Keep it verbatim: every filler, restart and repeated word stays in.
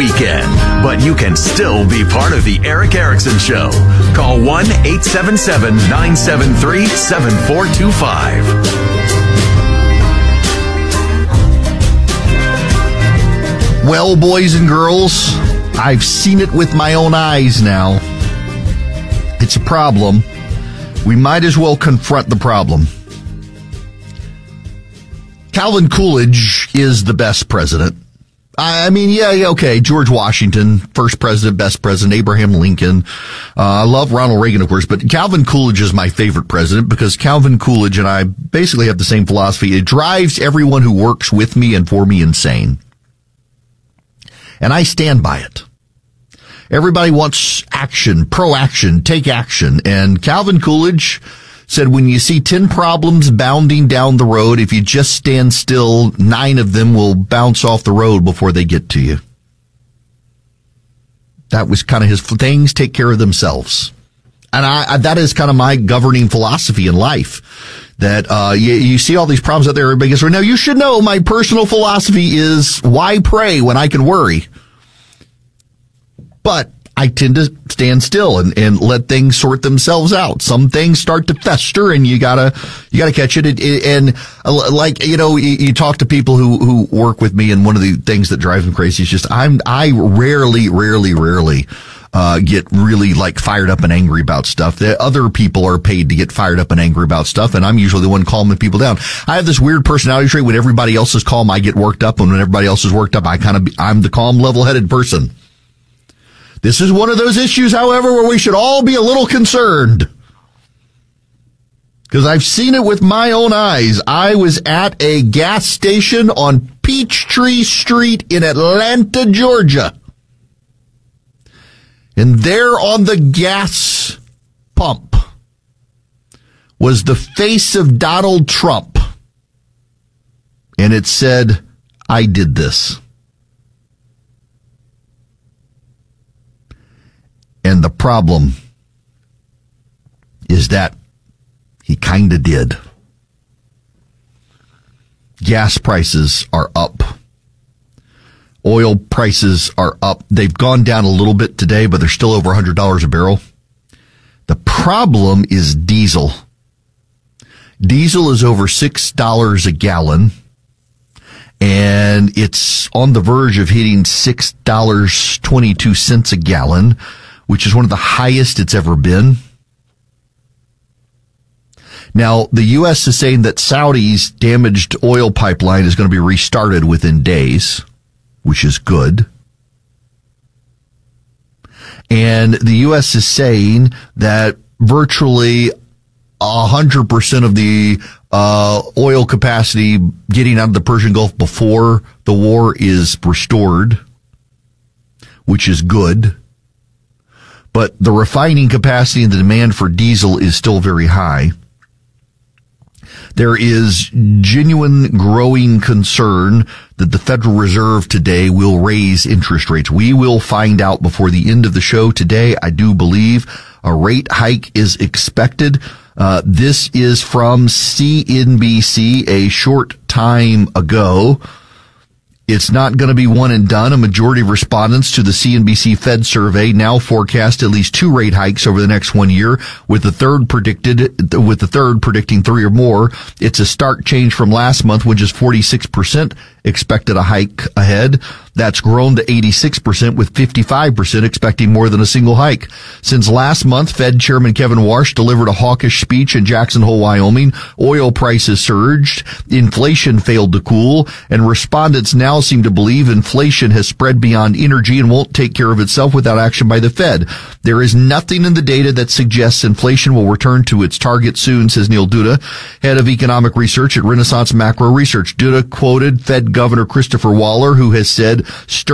weekend, but you can still be part of the Erick Erickson Show. Call one eight seven seven, nine seven three, seven four two five. Well, boys and girls, I've seen it with my own eyes now. It's a problem. We might as well confront the problem. Calvin Coolidge is the best president. I mean, yeah, yeah, okay, George Washington, first president, best president, Abraham Lincoln. Uh, I love Ronald Reagan, of course, but Calvin Coolidge is my favorite president because Calvin Coolidge and I basically have the same philosophy. It drives everyone who works with me and for me insane. And I stand by it. Everybody wants action, pro-action, take action. And Calvin Coolidge said when you see ten problems bounding down the road, if you just stand still, nine of them will bounce off the road before they get to you. That was kind of his things take care of themselves. And I, I that is kind of my governing philosophy in life. That uh you, you see all these problems out there, everybody goes, well, now you should know my personal philosophy is why pray when I can worry? But I tend to stand still and, and let things sort themselves out. Some things start to fester and you gotta, you gotta catch it. it, it and uh, like, you know, you, you talk to people who, who work with me, and one of the things that drives them crazy is just I'm, I rarely, rarely, rarely, uh, get really like fired up and angry about stuff. The other people are paid to get fired up and angry about stuff, and I'm usually the one calming people down. I have this weird personality trait. When everybody else is calm, I get worked up, and when everybody else is worked up, I kind of, I'm the calm, level-headed person. This is one of those issues, however, where we should all be a little concerned. Because I've seen it with my own eyes. I was at a gas station on Peachtree Street in Atlanta, Georgia. And there on the gas pump was the face of Donald Trump. And it said, I did this. And the problem is that he kind of did. Gas prices are up. Oil prices are up. They've gone down a little bit today, but they're still over one hundred dollars a barrel. The problem is diesel. Diesel is over six dollars a gallon, and it's on the verge of hitting six dollars and twenty-two cents a gallon, which is one of the highest it's ever been. Now, the U S is saying that Saudi's damaged oil pipeline is going to be restarted within days, which is good. And the U S is saying that virtually one hundred percent of the uh oil capacity getting out of the Persian Gulf before the war is restored, which is good. But the refining capacity and the demand for diesel is still very high. There is genuine growing concern that the Federal Reserve today will raise interest rates. We will find out before the end of the show today. I do believe a rate hike is expected. Uh, this is from C N B C a short time ago. It's not going to be one and done. A majority of respondents to the C N B C Fed survey now forecast at least two rate hikes over the next one year, with the third predicted, with the third predicting three or more. It's a stark change from last month, which is forty-six percent expected a hike ahead. That's grown to eighty-six percent, with fifty-five percent expecting more than a single hike. Since last month, Fed Chairman Kevin Warsh delivered a hawkish speech in Jackson Hole, Wyoming. Oil prices surged, inflation failed to cool, and respondents now seem to believe inflation has spread beyond energy and won't take care of itself without action by the Fed. There is nothing in the data that suggests inflation will return to its target soon, says Neil Duda, head of economic research at Renaissance Macro Research. Duda quoted Fed Governor Christopher Waller, who has said